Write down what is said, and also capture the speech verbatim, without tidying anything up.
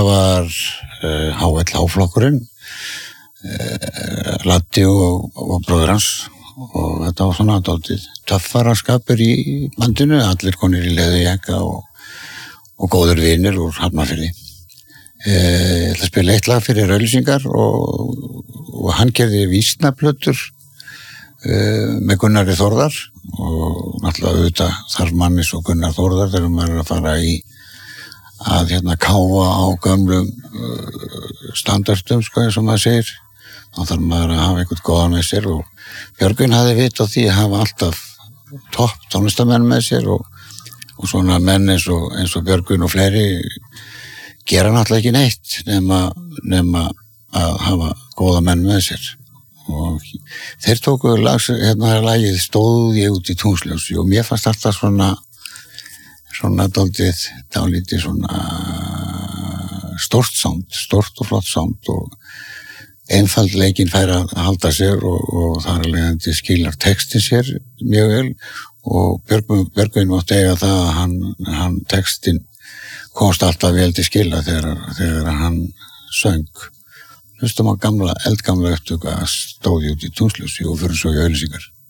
var uh, H L H-flokkurinn, uh, Latti og, og bróðir hans og þetta var svona dálítið töffaraskapur í bandinu, allir konir í leðurjakka og, og góður vinir úr Hafnarfirði. Uh, ég ætla að spila eitt lag fyrir auglýsingar og, og hann gerði vísnaplötur uh, með Gunnari Þórðar og náttúrulega auðvitað þarf mannis og Gunnar Þórðar þegar maður er að fara í að hérna káfa á gömlum uh, standardum, sko, eins og maður segir. Þá þarf maður að hafa einhvern góðan með sér og Björgvin hafði vit á því að hafa alltaf topp tónlistamenn með sér og, og svona menn eins og, eins og Björgvin og fleiri gera náttúrulega ekki neitt nema, nema að hafa góða menn með sér. Og þeir tóku lags, hérna lagið Stóð ég út í tunglsljósi og mér fannst alltaf svona svona dálítið, dálítið svona stórt sound, stórt og flott sound og einfald leikinn fær að halda sér og, og þar að leiðandi skilar textin sér mjög vel og Björgvin, Björgvin mátti eiga það að hann, hann textin komst alltaf vel til skila þegar, þegar hann söng. Hlustum á gamla, eldgamla upptöku að Stóð ég út í tunglsljósi og fyrir svo í auglýsingar.